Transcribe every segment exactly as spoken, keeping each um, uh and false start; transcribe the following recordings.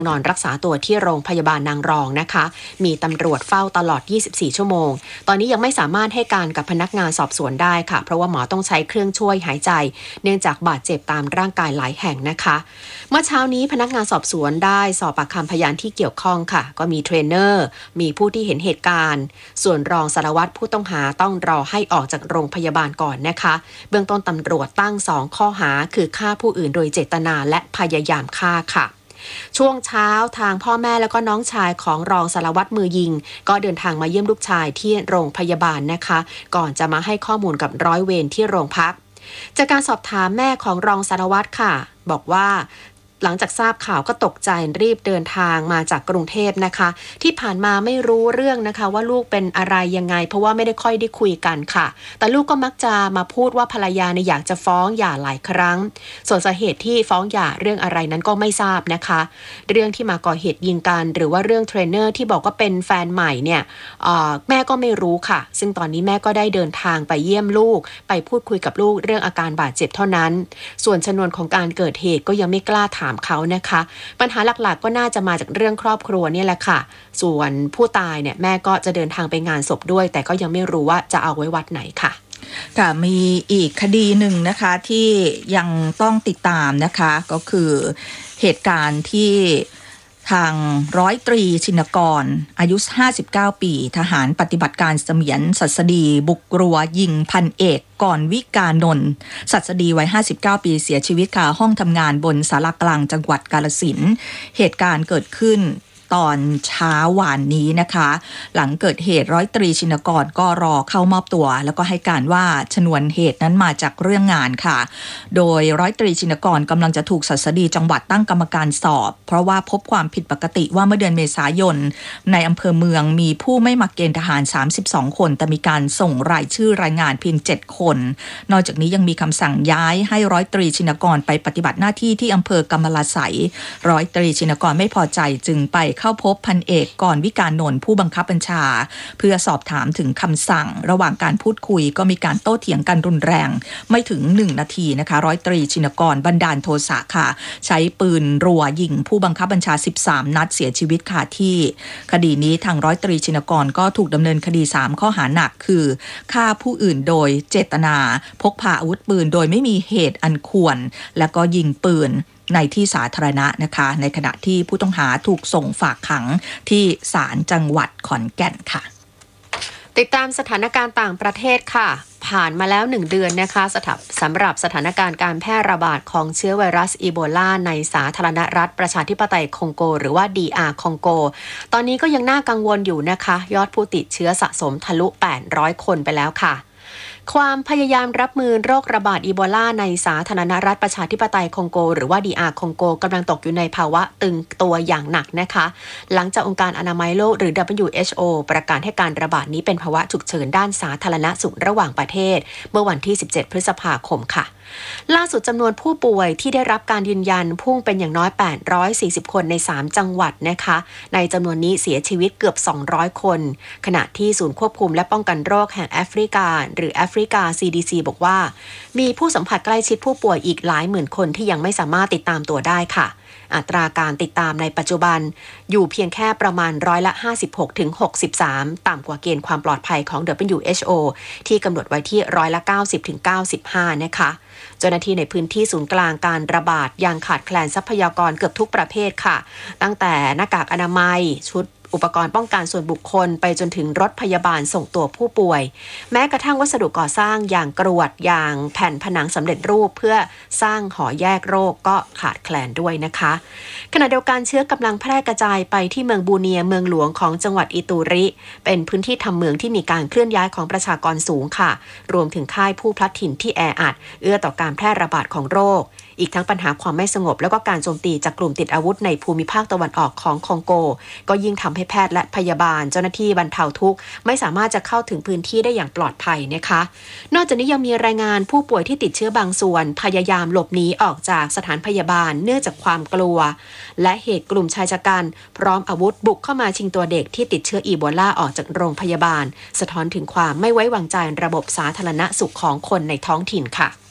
นอนรักษาตัวที่โรงพยาบาลนางรองนะคะมีตำรวจเฝ้าตลอดยี่สิบสี่ชั่วโมงตอนนี้ยังไม่สามารถให้การกับพนักงานสอบสวนได้ค่ะเพราะว่าหมอต้องใช้เครื่องช่วยหายใจเนื่องจากบาดเจ็บตามร่างกายหลายแห่งนะคะเมื่อเช้านี้พนักงานสอบสวนได้สอบปากคำพยานที่เกี่ยวข้องค่ะก็มีเทรนเนอร์มีผู้ที่เห็นเหตุการณ์ส่วนรองสารวัตรผู้ต้องหาต้องรอให้ออกจากโรงพยาบาลก่อนนะคะเบื้องต้นตำรวจตั้งสองข้อหาคือฆ่าผู้อื่นโดยเจตนาและพยายามฆ่าค่ะช่วงเช้าทางพ่อแม่แล้วก็น้องชายของรองสารวัตรมือยิงก็เดินทางมาเยี่ยมลูกชายที่โรงพยาบาลนะคะก่อนจะมาให้ข้อมูลกับร้อยเวรที่โรงพักจากการสอบถามแม่ของรองสารวัตรค่ะบอกว่าหลังจากทราบข่าวก็ตกใจรีบเดินทางมาจากกรุงเทพนะคะที่ผ่านมาไม่รู้เรื่องนะคะว่าลูกเป็นอะไรยังไงเพราะว่าไม่ได้ค่อยได้คุยกันค่ะแต่ลูกก็มักจะมาพูดว่าภรรยาเนี่ยอยากจะฟ้องหย่าหลายครั้งส่วนสาเหตุที่ฟ้องหย่าเรื่องอะไรนั้นก็ไม่ทราบนะคะเรื่องที่มาก่อเหตุยิงกันหรือว่าเรื่องเทรนเนอร์ที่บอกว่าเป็นแฟนใหม่เนี่ยแม่ก็ไม่รู้ค่ะซึ่งตอนนี้แม่ก็ได้เดินทางไปเยี่ยมลูกไปพูดคุยกับลูกเรื่องอาการบาดเจ็บเท่านั้นส่วนชนวนของการเกิดเหตุก็ยังไม่กล้าถามเขานะคะปัญหาหลักๆก็น่าจะมาจากเรื่องครอบครัวนี่แหละค่ะส่วนผู้ตายเนี่ยแม่ก็จะเดินทางไปงานศพด้วยแต่ก็ยังไม่รู้ว่าจะเอาไว้วัดไหนค่ะค่ะมีอีกคดีหนึ่งนะคะที่ยังต้องติดตามนะคะก็คือเหตุการณ์ที่ทางร้อยตรีชินกรอายุห้าสิบเก้าปีทหารปฏิบัติการเสมียนศัสดีบุกรัวยิงพันเอกก่อนวิกานนท์ศัสดีวัยห้าสิบเก้าปีเสียชีวิตคาห้องทำงานบนศาลากลางจังหวัดกาฬสินธุ์เหตุการณ์เกิดขึ้นตอนเช้าวานนี้นะคะหลังเกิดเหตุร้อยตรีชินกรก็รอเข้ามอบตัวแล้วก็ให้การว่าชนวนเหตุนั้นมาจากเรื่องงานค่ะโดยร้อยตรีชินกรกำลังจะถูกศัสดีจังหวัดตั้งกรรมการสอบเพราะว่าพบความผิดปกติว่าเมื่อเดือนเมษายนในอำเภอเมืองมีผู้ไม่มาเกณฑ์ทหารสามสิบสองคนแต่มีการส่งรายชื่อรายงานเพียงเจ็ดคนนอกจากนี้ยังมีคำสั่งย้ายให้ร้อยตรีชินกรไปปฏิบัติหน้าที่ที่อำเภอกำมะลาไสยร้อยตรีชินกรไม่พอใจจึงไปเข้าพบพันเอกก่อนวิกานนท์ผู้บังคับบัญชาเพื่อสอบถามถึงคำสั่งระหว่างการพูดคุยก็มีการโต้เถียงกันรุนแรงไม่ถึงหนึ่งนาทีนะคะร้อยตรีชินกรบันดาลโทสะค่ะใช้ปืนรัวยิงผู้บังคับบัญชาสิบสามนัดเสียชีวิตคาที่คดีนี้ทางร้อยตรีชินกรก็ถูกดำเนินคดีสามข้อหาหนักคือฆ่าผู้อื่นโดยเจตนาพกพาอาวุธปืนโดยไม่มีเหตุอันควรและก็ยิงปืนในที่สาธารณะนะคะในขณะที่ผู้ต้องหาถูกส่งฝากขังที่ศาลจังหวัดขอนแก่นค่ะติดตามสถานการณ์ต่างประเทศค่ะผ่านมาแล้วหนึ่งเดือนนะคะสำหรับสถานการณ์การแพร่ระบาดของเชื้อไวรัสอีโบลาในสาธารณรัฐประชาธิปไตยคองโกหรือว่า ดี อาร์ คองโกตอนนี้ก็ยังน่ากังวลอยู่นะคะยอดผู้ติดเชื้อสะสมทะลุแปดร้อยคนไปแล้วค่ะความพยายามรับมือโรคระบาดอีโบลาในสาธารณรัฐประชาธิปไตยคองโกหรือว่า ดี อาร์ คองโกกำลังตกอยู่ในภาวะตึงตัวอย่างหนักนะคะหลังจากองค์การอนามัยโลกหรือ ดับเบิลยู เอช โอ ประกาศให้การระบาดนี้เป็นภาวะฉุกเฉินด้านสาธารณสุขระหว่างประเทศเมื่อวันที่สิบเจ็ดพฤษภาคมค่ะล่าสุดจำนวนผู้ป่วยที่ได้รับการยืนยันพุ่งเป็นอย่างน้อยแปดร้อยสี่สิบคนในสามจังหวัดนะคะในจำนวนนี้เสียชีวิตเกือบสองร้อยคนขณะที่ศูนย์ควบคุมและป้องกันโรคแห่งแอฟริกาหรือแอฟริกา ซี ดี ซี บอกว่ามีผู้สัมผัสใกล้ชิดผู้ป่วยอีกหลายหมื่นคนที่ยังไม่สามารถติดตามตัวได้ค่ะอัตราการติดตามในปัจจุบันอยู่เพียงแค่ประมาณร้อยละ ห้าสิบหกถึงหกสิบสาม ต่ำกว่าเกณฑ์ความปลอดภัยของ ดับเบิลยู เอช โอ ที่กำหนดไว้ที่ร้อยละ เก้าสิบถึงเก้าสิบห้า นะคะเจ้าหน้าที่ในพื้นที่ศูนย์กลางการระบาดยังขาดแคลนทรัพยากรเกือบทุกประเภทค่ะตั้งแต่หน้ากากอนามัยชุดอุปกรณ์ป้องกันส่วนบุคคลไปจนถึงรถพยาบาลส่งตัวผู้ป่วยแม้กระทั่งวัสดุก่อสร้างอย่างกรวดอย่างแผ่นผนังสำเร็จรูปเพื่อสร้างหอแยกโรคก็ขาดแคลนด้วยนะคะขณะเดียวกันเชื้อกำลังแพร่กระจายไปที่เมืองบูเนียเมืองหลวงของจังหวัดอิตูริเป็นพื้นที่ทำเมืองที่มีการเคลื่อนย้ายของประชากรสูงค่ะรวมถึงค่ายผู้พลัดถิ่นที่แออัดเอื้อต่อการแพร่ระบาดของโรคอีกทั้งปัญหาความไม่สงบแล้วก็การโจมตีจากกลุ่มติดอาวุธในภูมิภาคตะวันออกของคองโกก็ยิ่งทำให้แพทย์และพยาบาลเจ้าหน้าที่บรรเทาทุกข์ไม่สามารถจะเข้าถึงพื้นที่ได้อย่างปลอดภัยนะคะนอกจากนี้ยังมีรายงานผู้ป่วยที่ติดเชื้อบางส่วนพยายามหลบหนีออกจากสถานพยาบาลเนื่องจากความกลัวและเหตุกลุ่มชายชะกันพร้อมอาวุธบุกเข้ามาชิงตัวเด็กที่ติดเชื้ออีโบลาออกจากโรงพยาบาลสะท้อนถึงความไม่ไว้วางใจระบบสาธารณสุขของคนในท้องถิ่นค่ะ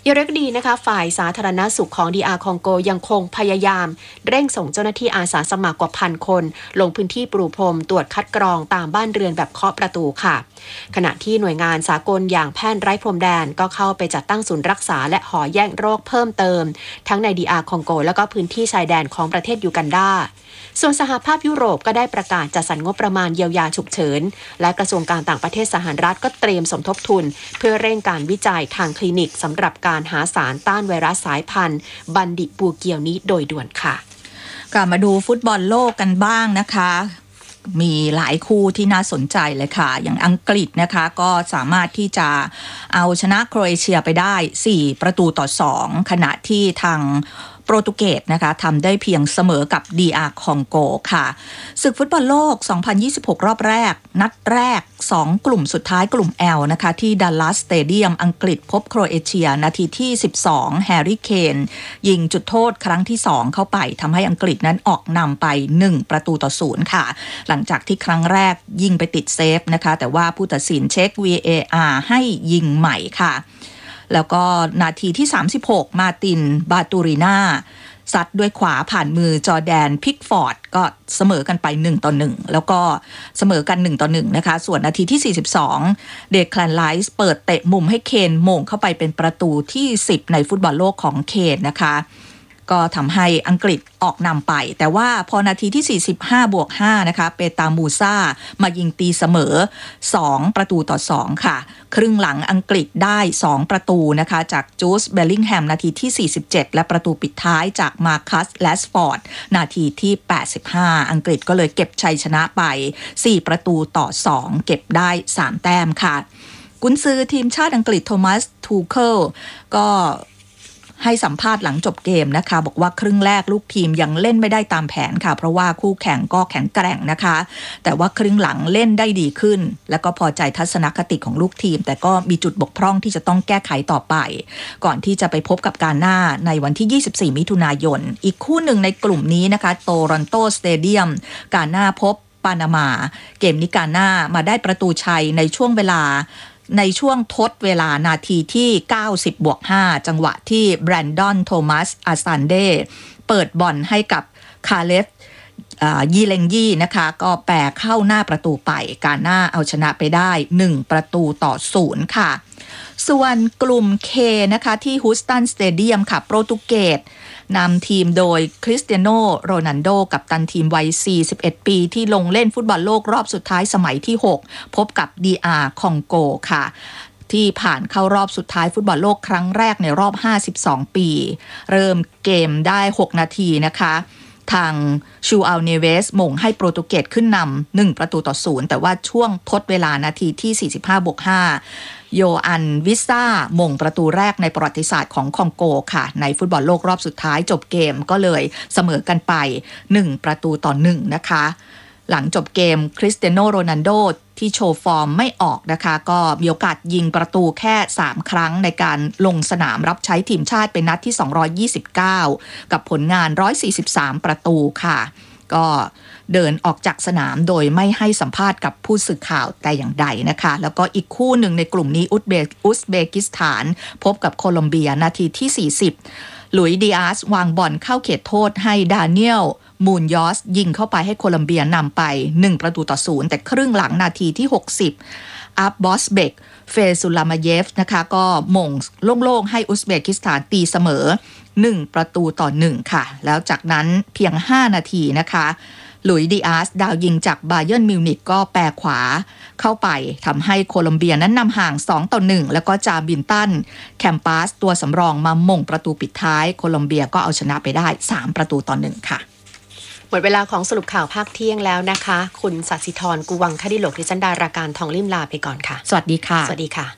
อย่างไรก็ดีนะคะฝ่ายสาธารณสุขของ ดี อาร์ คองโกยังคงพยายามเร่งส่งเจ้าหน้าที่อาสาสมัครกว่าพันคนลงพื้นที่ปรูพรมตรวจคัดกรองตามบ้านเรือนแบบเคาะประตูค่ะขณะที่หน่วยงานสากลอย่างแพทย์ไร้พรมแดนก็เข้าไปจัดตั้งศูนย์รักษาและหอแยกโรคเพิ่มเติมทั้งใน ดี อาร์ คองโกและก็พื้นที่ชายแดนของประเทศยูกันดาส่วนสหภาพยุโรปก็ได้ประกาศจัดสรรงบประมาณเยียวยาฉุกเฉินและกระทรวงการต่างประเทศสหรัฐก็เตรียมสมทบทุนเพื่อเร่งการวิจัยทางคลินิกสำหรับการหาสารต้านไวรัสสายพันธุ์บันดิบูเกียวนี้โดยด่วนค่ะกลับมาดูฟุตบอลโลกกันบ้างนะคะมีหลายคู่ที่น่าสนใจเลยค่ะอย่างอังกฤษนะคะก็สามารถที่จะเอาชนะโครเอเชียไปได้สี่ประตูต่อสองขณะที่ทางโปรตุเกสนะคะทำได้เพียงเสมอกับ ดี อาร์ คองโกค่ะศึกฟุตบอลโลกสองพันยี่สิบหกรอบแรกนัดแรกสองกลุ่มสุดท้ายกลุ่ม L นะคะที่ดัลลัสสเตเดียมอังกฤษพบโครเอเชียนาทีที่สิบสองแฮร์รี่เคนยิงจุดโทษครั้งที่สองเข้าไปทำให้อังกฤษนั้นออกนำไปหนึ่งประตูต่อศูนย์ค่ะหลังจากที่ครั้งแรกยิงไปติดเซฟนะคะแต่ว่าผู้ตัดสินเช็ค วี เอ อาร์ ให้ยิงใหม่ค่ะแล้วก็นาทีที่สามสิบหกมาตินบาตูริน่าซัดด้วยขวาผ่านมือจอร์แดนพิกฟอร์ดก็เสมอกันไปหนึ่งต่อหนึ่งแล้วก็เสมอกันหนึ่งต่อหนึ่งนะคะส่วนนาทีที่สี่สิบสองเดคแลนไลส์เปิดเตะมุมให้เคนโมงเข้าไปเป็นประตูที่สิบในฟุตบอลโลกของเคนนะคะก็ทำให้อังกฤษออกนำไปแต่ว่าพอนาทีที่สี่สิบห้าบวกห้านะคะเปตามูซ่ามายิงตีเสมอสองประตูต่อสองค่ะครึ่งหลังอังกฤษได้สองประตูนะคะจากจูสเบลลิงแฮมนาทีที่สี่สิบเจ็ดและประตูปิดท้ายจากมาคัสแลชฟอร์ดนาทีที่แปดสิบห้าอังกฤษก็เลยเก็บชัยชนะไปสี่ประตูต่อสองเก็บได้สามแต้มค่ะกุนซือทีมชาติอังกฤษโทมัสทูเคิลก็ให้สัมภาษณ์หลังจบเกมนะคะบอกว่าครึ่งแรกลูกทีมยังเล่นไม่ได้ตามแผนค่ะเพราะว่าคู่แข่งก็แข็งแกร่งนะคะแต่ว่าครึ่งหลังเล่นได้ดีขึ้นแล้วก็พอใจทัศนคติของลูกทีมแต่ก็มีจุดบกพร่องที่จะต้องแก้ไขต่อไปก่อนที่จะไปพบกับกาน่าในวันที่ยี่สิบสี่มิถุนายนอีกคู่หนึ่งในกลุ่มนี้นะคะโตรอนโตสเตเดียมกาน่าพบปานามาเกมนี้กาน่ามาได้ประตูชัยในช่วงเวลาในช่วงทดเวลานาทีที่เก้าสิบบวกห้าจังหวะที่แบรนดอนโทมัสอาซันเดเปิดบอลให้กับคาเลฟยีเลงยี่นะคะก็แปรเข้าหน้าประตูไปกาน่าเอาชนะไปได้หนึ่งประตูต่อศูนย์ค่ะส่วนกลุ่ม K นะคะที่ฮูสตันสเตเดียมค่ะโปรตุเกสนำทีมโดยคริสเตียโนโรนัลโดกัปตันทีมวัยสี่สิบเอ็ดปีที่ลงเล่นฟุตบอลโลกรอบสุดท้ายสมัยที่หกพบกับ ดี อาร์ คองโกค่ะที่ผ่านเข้ารอบสุดท้ายฟุตบอลโลกครั้งแรกในรอบห้าสิบสองปีเริ่มเกมได้หกนาทีนะคะทางชูอัลเนเวสหม่งให้โปรตุเกสขึ้นนำหนึ่งประตูต่อศูนย์แต่ว่าช่วงทดเวลานาทีที่สี่สิบห้าบวกห้าโยอันวิซ่าหม่งประตูแรกในประวัติศาสตร์ของคองโกค่ะในฟุตบอลโลกรอบสุดท้ายจบเกมก็เลยเสมอกันไปหนึ่งประตูต่อหนึ่งนะคะหลังจบเกมคริสเตียโนโรนัลโดที่โชว์ฟอร์มไม่ออกนะคะก็มีโอกาสยิงประตูแค่สามครั้งในการลงสนามรับใช้ทีมชาติเป็นนัดที่สองร้อยยี่สิบเก้ากับผลงานหนึ่งร้อยสี่สิบสามประตูค่ะก็เดินออกจากสนามโดยไม่ให้สัมภาษณ์กับผู้สื่อข่าวแต่อย่างใดนะคะแล้วก็อีกคู่หนึ่งในกลุ่มนี้อุซเบกอุซเบกิสถานพบกับโคลอมเบียนาทีที่สี่สิบหลุยส์ดิอาสวางบอลเข้าเขตโทษให้ดาเนียลมูนยอสยิงเข้าไปให้โคลอมเบียนำไปหนึ่งประตูต่อศูนย์แต่ครึ่งหลังนาทีที่หกสิบอับบอสเบกเฟซุลามาเยฟนะคะก็หม่งโล่งๆให้อุซเบกิสถานตีเสมอหนึ่งประตูต่อหนึ่งค่ะแล้วจากนั้นเพียงห้านาทีนะคะหลุยส์ดิอาสดาวยิงจากบาเยิร์นมิวนิกก็แปรขวาเข้าไปทำให้โคลอมเบียนั้นนำห่างสองต่อหนึ่งแล้วก็จาบินตันแคมปัสตัวสำรองมาหม่งประตูปิดท้ายโคลอมเบียก็เอาชนะไปได้สามประตูต่อหนึ่งค่ะหมดเวลาของสรุปข่าวภาคเที่ยงแล้วนะคะคุณสัสิธรกุวังคดิโลกดิฉันดาราการทองลิ่มลาไปก่อนค่ะสวัสดีค่ะสวัสดีค่ะ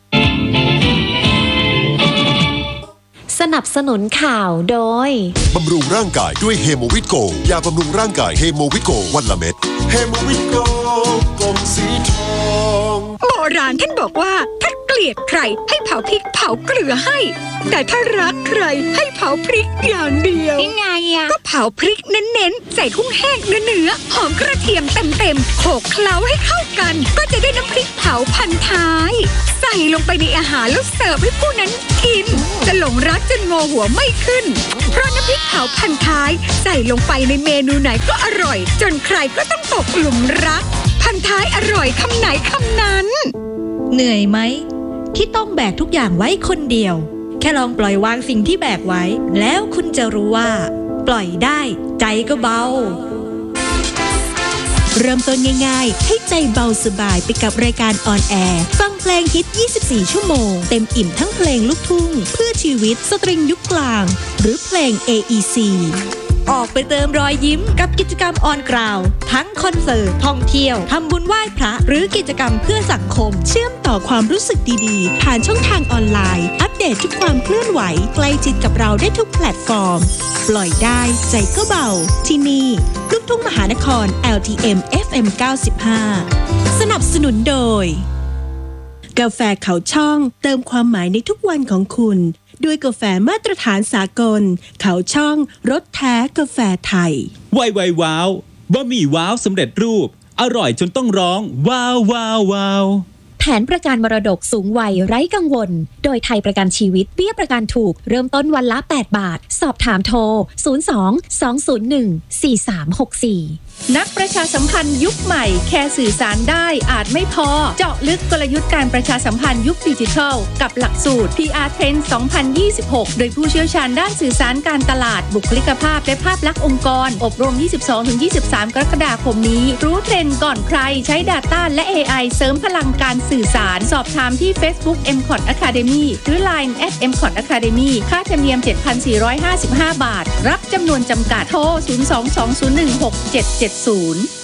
สนับสนุนข่าวโดยบำรุงร่างกายด้วยเฮโมวิตโกยาบำรุงร่างกายเฮโมวิตโกวันละเม็ดเฮโมวิตโกกลมสีทองโบราณท่านบอกว่าถ้าเกลียดใครให้เผาพริกเผาเกลือให้แต่ถ้ารักใครให้เผาพริกอย่างเดียวยังไงอะก็เผาพริกเน้นๆใส่กุ้งแห้งเนื้อๆหอมกระเทียมเต็มๆโขลกเคล้าให้เข้ากันก็จะได้น้ำพริกเผาพันท้ายสส่ลงไปในอาหารแล้วเสิร์ฟให้ผู้นั้นกินจะหลงรักจนงอหัวไม่ขึ้นเพราะน้ำพริกเผาพันท้ายใส่ลงไปในเมนูไหนก็อร่อยจนใครก็ต้องตกหลุมรักพันท้ายอร่อยคำไหนคำนั้นเหนื่อยไหมที่ต้องแบกทุกอย่างไว้คนเดียวแค่ลองปล่อยวางสิ่งที่แบกไว้แล้วคุณจะรู้ว่าปล่อยได้ใจก็เบาเริ่มต้นง่ายๆให้ใจเบาสบายไปกับรายการออนแอร์ฟังเพลงฮิตยี่สิบสี่ชั่วโมงเต็มอิ่มทั้งเพลงลูกทุ่งเพื่อชีวิตสตริงยุคกลางหรือเพลง เอ อี ซี ออกไปเติมรอยยิ้มกับกิจกรรมออนกราวทั้งคอนเสิร์ตท่องเที่ยวทำบุญไหว้พระหรือกิจกรรมเพื่อสังคมเชื่อมต่อความรู้สึกดีๆผ่านช่องทางออนไลน์อัปเดตทุกความเคลื่อนไหวใกล้ชิดกับเราได้ทุกแพลตฟอร์มปล่อยได้ใจก็เบาที่นี่ลูกทุ่งมหานคร แอล ที เอ็ม เอฟ เอ็ม เก้าสิบห้า สนับสนุนโดยกาแฟเขาช่องเติมความหมายในทุกวันของคุณด้วยกาแฟมาตรฐานสากลเขาช่องรสแท้กาแฟไทยไวไวว้าวบะหมี่ว้าวสำเร็จรูปอร่อยจนต้องร้องว้าวว้าวว้าวแผนประกันมรดกสูงวัยไร้กังวลโดยไทยประกันชีวิตเบี้ยประกันถูกเริ่มต้นวันละแปดบาทสอบถามโทรศูนย์ สอง สอง ศูนย์ หนึ่ง สี่ สาม หก สี่นักประชาสัมพันธ์ยุคใหม่แค่สื่อสารได้อาจไม่พอเจาะลึกกลยุทธ์การประชาสัมพันธ์ยุคดิจิทัลกับหลักสูตร พี อาร์ Trend สองพันยี่สิบหกโดยผู้เชี่ยวชาญด้านสื่อสารการตลาดบุคลิกภาพและภาพลักษณ์องค์กรอบรม ยี่สิบสองถึงยี่สิบสาม กรกฎาคมนี้รู้เทรนด์ก่อนใครใช้ Data และ เอ ไอ เสริมพลังการสื่อสารสอบถามที่ Facebook เอ็ม คอท Academy หรือ ไลน์ แอท เอ็ม คอท Academy ค่าธรรมเนียม เจ็ดพันสี่ร้อยห้าสิบห้า บาทรับจำนวนจำกัดโทรศูนย์ สอง สอง ศูนย์ หนึ่ง หก เจ็ด เจ็ด ศูนย์